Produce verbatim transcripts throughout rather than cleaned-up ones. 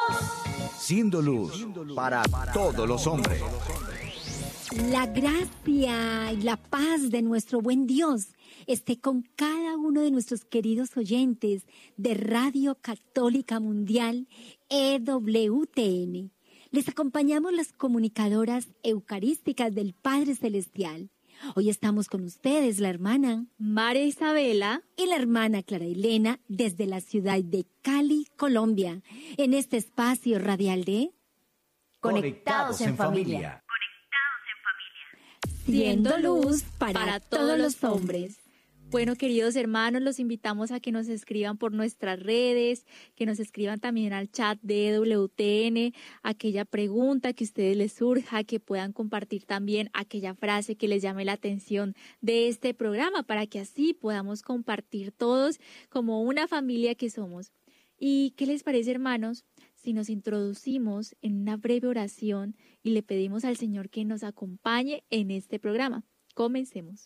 Siendo luz para todos los hombres. La gracia y la paz de nuestro buen Dios esté con cada uno de nuestros queridos oyentes de Radio Católica Mundial E W T N. Les acompañamos las comunicadoras eucarísticas del Padre Celestial. Hoy estamos con ustedes, la hermana María Isabela y la hermana Clara Elena desde la ciudad de Cali, Colombia, en este espacio radial de Conectados en Familia. Siendo luz para, para todos los hombres. Bueno, queridos hermanos, los invitamos a que nos escriban por nuestras redes, que nos escriban también al chat de E W T N, aquella pregunta que a ustedes les surja, que puedan compartir también aquella frase que les llame la atención de este programa, para que así podamos compartir todos como una familia que somos. ¿Y qué les parece, hermanos, si nos introducimos en una breve oración y le pedimos al Señor que nos acompañe en este programa? Comencemos.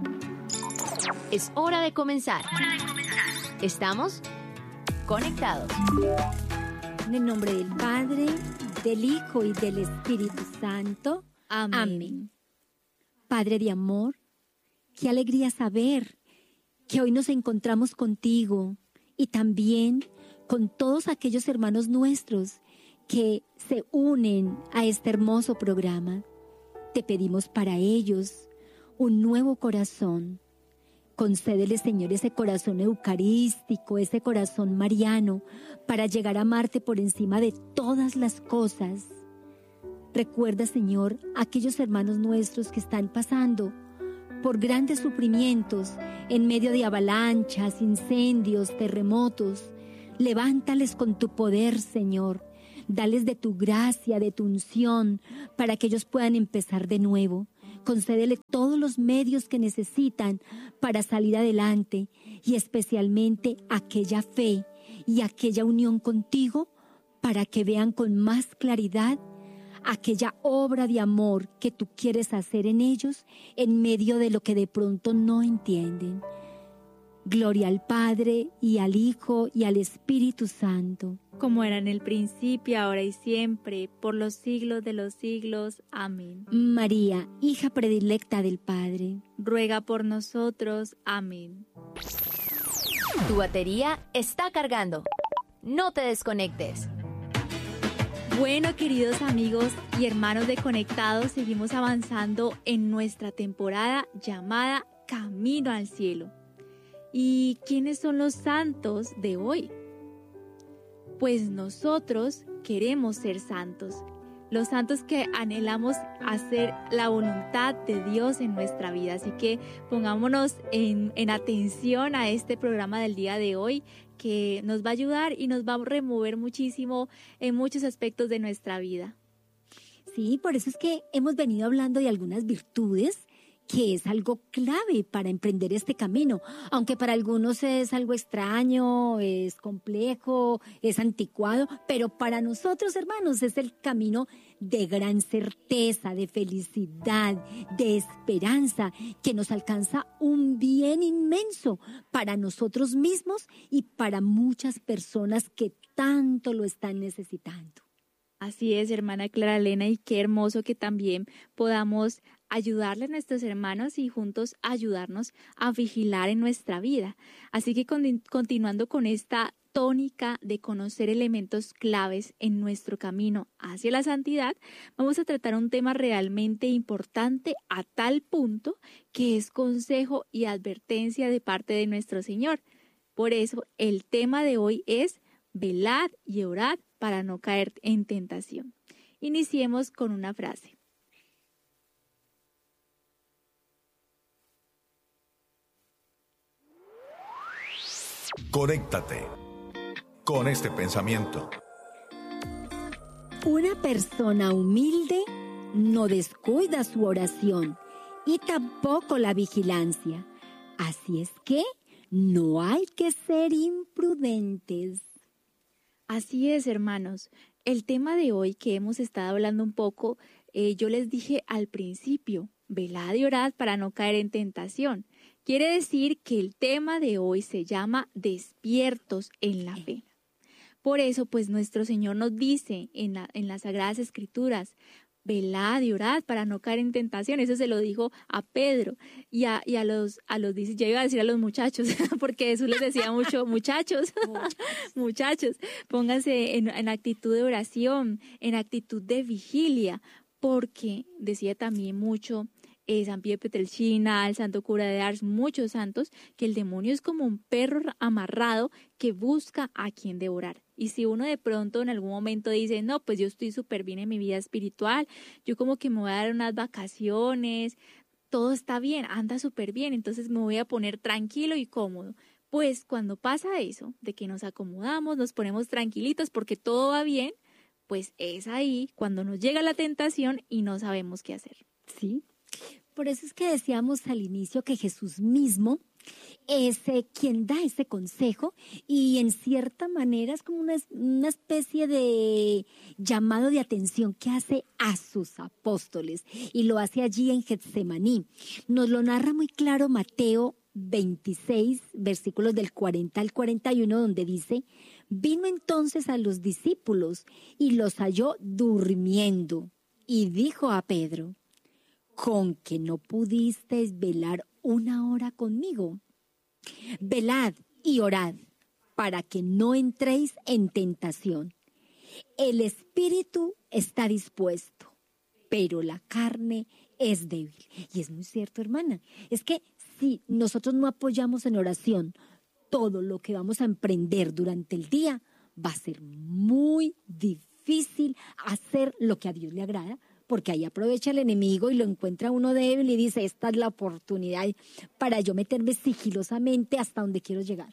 Es hora de comenzar. Estamos conectados. En el nombre del Padre, del Hijo y del Espíritu Santo. Amén. Amén. Padre de amor, qué alegría saber que hoy nos encontramos contigo y también con todos aquellos hermanos nuestros que se unen a este hermoso programa. Te pedimos para ellos un nuevo corazón. Concédele, Señor, ese corazón eucarístico, ese corazón mariano, para llegar a amarte por encima de todas las cosas. Recuerda, Señor, a aquellos hermanos nuestros que están pasando por grandes sufrimientos en medio de avalanchas, incendios, terremotos. Levántales con tu poder, Señor. Dales de tu gracia, de tu unción, para que ellos puedan empezar de nuevo. Concédele todos los medios que necesitan para salir adelante y especialmente aquella fe y aquella unión contigo para que vean con más claridad aquella obra de amor que tú quieres hacer en ellos en medio de lo que de pronto no entienden. Gloria al Padre, y al Hijo, y al Espíritu Santo. Como era en el principio, ahora y siempre, por los siglos de los siglos. Amén. María, hija predilecta del Padre, ruega por nosotros. Amén. Tu batería está cargando. No te desconectes. Bueno, queridos amigos y hermanos de Conectados, seguimos avanzando en nuestra temporada llamada Camino al Cielo. ¿Y quiénes son los santos de hoy? Pues nosotros queremos ser santos, los santos que anhelamos hacer la voluntad de Dios en nuestra vida. Así que pongámonos en, en atención a este programa del día de hoy, que nos va a ayudar y nos va a remover muchísimo en muchos aspectos de nuestra vida. Sí, por eso es que hemos venido hablando de algunas virtudes que es algo clave para emprender este camino, aunque para algunos es algo extraño, es complejo, es anticuado, pero para nosotros, hermanos, es el camino de gran certeza, de felicidad, de esperanza, que nos alcanza un bien inmenso para nosotros mismos y para muchas personas que tanto lo están necesitando. Así es, hermana Clara Elena, y qué hermoso que también podamos ayudarle a nuestros hermanos y juntos ayudarnos a vigilar en nuestra vida. Así que con, continuando con esta tónica de conocer elementos claves en nuestro camino hacia la santidad, vamos a tratar un tema realmente importante a tal punto que es consejo y advertencia de parte de nuestro Señor. Por eso el tema de hoy es velad y orad para no caer en tentación. Iniciemos con una frase. Conéctate con este pensamiento. Una persona humilde no descuida su oración y tampoco la vigilancia. Así es que no hay que ser imprudentes. Así es, hermanos. El tema de hoy que hemos estado hablando un poco, eh, yo les dije al principio, velad y orad para no caer en tentación. Quiere decir que el tema de hoy se llama despiertos en la fe. Por eso, pues nuestro Señor nos dice en, la, en las Sagradas Escrituras, velad y orad para no caer en tentación. Eso se lo dijo a Pedro y a, y a los, a los, ya iba a decir a los muchachos, porque Jesús les decía mucho, muchachos, muchachos, pónganse en, en actitud de oración, en actitud de vigilia, porque decía también mucho eh, San Pío de Pietrelcina, el santo cura de Ars, muchos santos, que el demonio es como un perro amarrado que busca a quien devorar. Y si uno de pronto en algún momento dice, no, pues yo estoy súper bien en mi vida espiritual, yo como que me voy a dar unas vacaciones, todo está bien, anda súper bien, entonces me voy a poner tranquilo y cómodo. Pues cuando pasa eso, de que nos acomodamos, nos ponemos tranquilitos porque todo va bien, pues es ahí cuando nos llega la tentación y no sabemos qué hacer. Sí, por eso es que decíamos al inicio que Jesús mismo es eh, quien da ese consejo y en cierta manera es como una, una especie de llamado de atención que hace a sus apóstoles y lo hace allí en Getsemaní. Nos lo narra muy claro Mateo veintiséis, versículos del cuarenta al cuarenta y uno, donde dice: vino entonces a los discípulos y los halló durmiendo y dijo a Pedro: ¿con que no pudisteis velar una hora conmigo? Velad y orad para que no entréis en tentación. El espíritu está dispuesto, pero la carne es débil. Y es muy cierto, hermana. Es que si nosotros no apoyamos en oración todo lo que vamos a emprender durante el día, va a ser muy difícil hacer lo que a Dios le agrada, porque ahí aprovecha el enemigo y lo encuentra uno débil y dice, esta es la oportunidad para yo meterme sigilosamente hasta donde quiero llegar.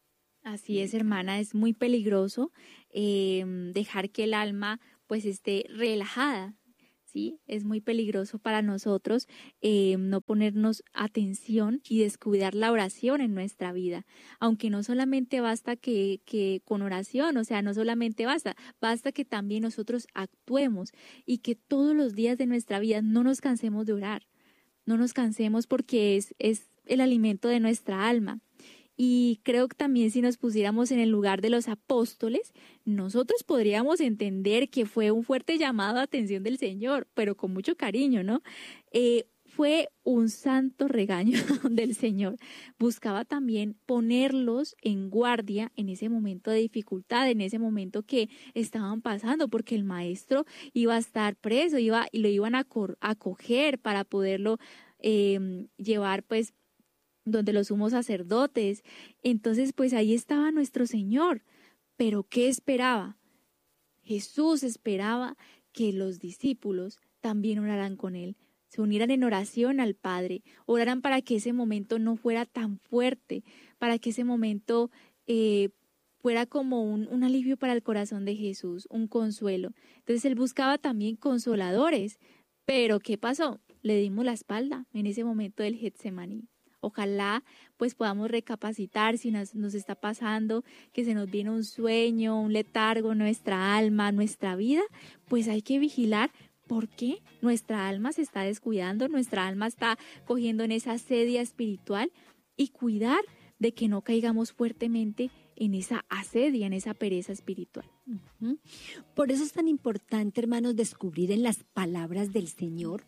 Así es, hermana, es muy peligroso eh, dejar que el alma pues esté relajada, ¿sí? Es muy peligroso para nosotros eh, no ponernos atención y descuidar la oración en nuestra vida, aunque no solamente basta que, que con oración, o sea, no solamente basta, basta que también nosotros actuemos y que todos los días de nuestra vida no nos cansemos de orar, no nos cansemos porque es, es el alimento de nuestra alma. Y creo que también si nos pusiéramos en el lugar de los apóstoles, nosotros podríamos entender que fue un fuerte llamado de atención del Señor, pero con mucho cariño, ¿no? Eh, fue un santo regaño del Señor. Buscaba también ponerlos en guardia en ese momento de dificultad, en ese momento que estaban pasando, porque el maestro iba a estar preso, iba, y lo iban a, cor- a coger para poderlo eh, llevar, pues, donde los sumos sacerdotes. Entonces, pues ahí estaba nuestro Señor. ¿Pero qué esperaba? Jesús esperaba que los discípulos también oraran con Él, se unieran en oración al Padre, oraran para que ese momento no fuera tan fuerte, para que ese momento eh, fuera como un, un alivio para el corazón de Jesús, un consuelo. Entonces, Él buscaba también consoladores. ¿Pero qué pasó? Le dimos la espalda en ese momento del Getsemaní. Ojalá pues podamos recapacitar si nos, nos está pasando que se nos viene un sueño, un letargo en nuestra alma, nuestra vida, pues hay que vigilar porque nuestra alma se está descuidando, nuestra alma está cogiendo en esa asedia espiritual y cuidar de que no caigamos fuertemente en esa asedia, en esa pereza espiritual. Uh-huh. Por eso es tan importante, hermanos, descubrir en las palabras del Señor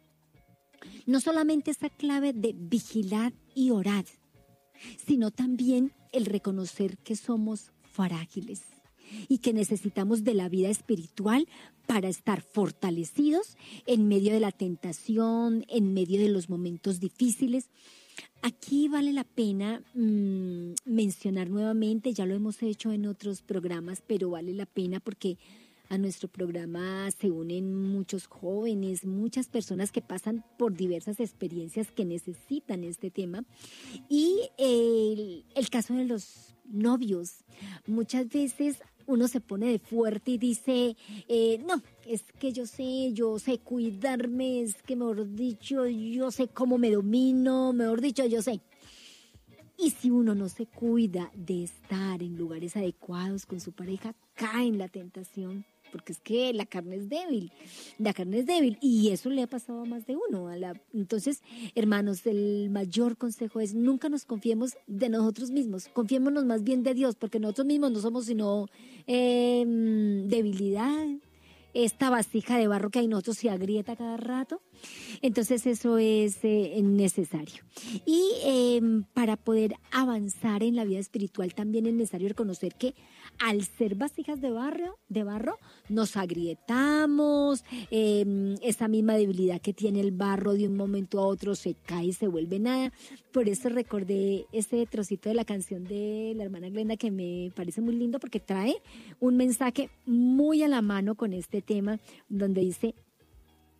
no solamente esa clave de vigilar y orar, sino también el reconocer que somos frágiles y que necesitamos de la vida espiritual para estar fortalecidos en medio de la tentación, en medio de los momentos difíciles. Aquí vale la pena mmm, mencionar nuevamente, ya lo hemos hecho en otros programas, pero vale la pena porque a nuestro programa se unen muchos jóvenes, muchas personas que pasan por diversas experiencias que necesitan este tema. Y el, el caso de los novios, muchas veces uno se pone de fuerte y dice, eh, no, es que yo sé, yo sé cuidarme, es que mejor dicho, yo sé cómo me domino, mejor dicho, yo sé. Y si uno no se cuida de estar en lugares adecuados con su pareja, cae en la tentación, porque es que la carne es débil, la carne es débil, y eso le ha pasado a más de uno. A la, entonces, hermanos, el mayor consejo es nunca nos confiemos de nosotros mismos, confiémonos más bien de Dios, porque nosotros mismos no somos sino eh, debilidad, esta vasija de barro que hay nosotros se agrieta cada rato. Entonces eso es eh, necesario. Y eh, para poder avanzar en la vida espiritual también es necesario reconocer que al ser vasijas de barro, de barro nos agrietamos, eh, esa misma debilidad que tiene el barro de un momento a otro se cae y se vuelve nada. Por eso recordé ese trocito de la canción de la hermana Glenda que me parece muy lindo porque trae un mensaje muy a la mano con este tema donde dice: